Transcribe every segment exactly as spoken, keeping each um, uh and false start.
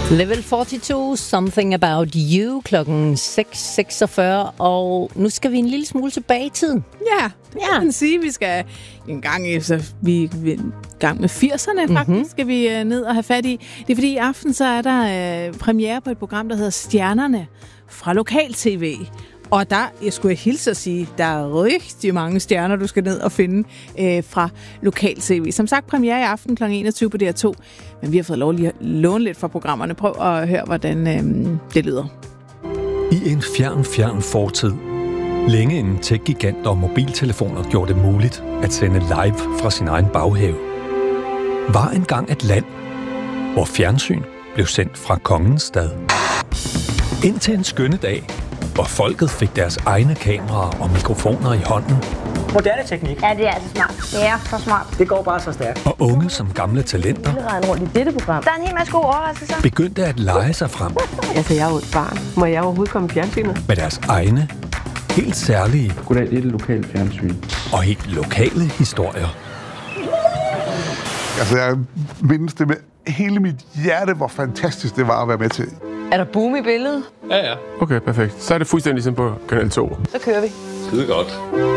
Level fireogfyrre, Something About You, klokken seks seksogfyrre, og nu skal vi en lille smule tilbage i tiden. Ja, det kan man sige. Vi skal en gang, så vi er i gang med firserne faktisk, mm-hmm. skal vi ned og have fat i. Det er fordi i aften, så er der øh, premiere på et program, der hedder Stjernerne fra Lokal-tv. Og der, jeg skulle hilse at sige, der er rigtig mange stjerner, du skal ned og finde øh, fra Lokal-tv. Som sagt, premiere i aften klokken enogtyve på D R to. Men vi har fået lov lige at låne lidt fra programmerne. Prøv at høre, hvordan øh, det lyder. I en fjern, fjern fortid, længe inden tech-giganter og mobiltelefoner gjorde det muligt at sende live fra sin egen baghave, var engang et land, hvor fjernsyn blev sendt fra kongens stad. Indtil en skønne dag, hvor folket fik deres egne kameraer og mikrofoner i hånden. Moderne teknik. Ja, det er altså smart. Det er så smart. Det går bare så stærkt. Og unge som gamle talenter rundt i dette program. Der er en hel masse gode overraskelser. begyndte at lege sig frem Altså, jeg er jo et barn. Må jeg overhovedet komme i fjernsynet? med deres egne, helt særlige Goddag, det er det lokale fjernsyn. og helt lokale historier. Altså, jeg mindes det med hele mit hjerte, hvor fantastisk det var at være med til. Er der boom i billedet? Ja, ja. Okay, perfekt. Så er det fuldstændig ligesom på Kanal to. Så kører vi. Skide godt.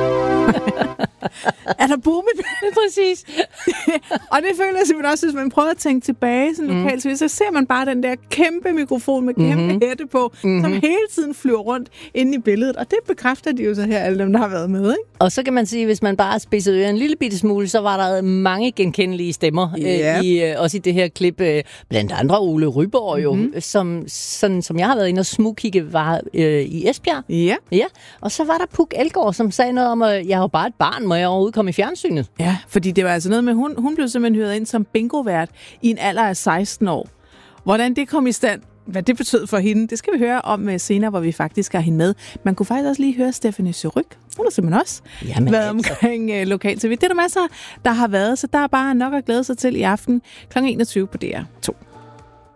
Er der boom i billedet? Præcis. Og det føler jeg simpelthen også, hvis man prøver at tænke tilbage sådan Mm. lokalt, så ser man bare den der kæmpe mikrofon med kæmpe Mhm. hætte på, Mhm. som hele tiden flyver rundt inde i billedet. Og det bekræfter de jo så her, alle dem, der har været med, ikke? Og så kan man sige, hvis man bare spidsede ører en lille bitte smule, så var der mange genkendelige stemmer. Ja. Øh, i, øh, også i det her klip. Øh, blandt andre Ole Ryborg jo, Mhm. som, sådan, som jeg har været inde og smugkigge, var øh, i Esbjerg. Ja. Ja. Og så var der Puk Elgård, som sagde noget om, at jeg er jo bare et barn, må jeg overhovedet komme i fjernsynet? Ja, fordi det var altså noget med, hun, hun blev simpelthen hyret ind som bingovært i en alder af seksten år. Hvordan det kom i stand, hvad det betød for hende, det skal vi høre om uh, senere, hvor vi faktisk har hende med. Man kunne faktisk også lige høre Stephanie Suryk. Hun har simpelthen også Jamen, været altså. omkring uh, lokal-tv. Det er der masser, der har været, så der er bare nok at glæde sig til i aften klokken enogtyve på D R to.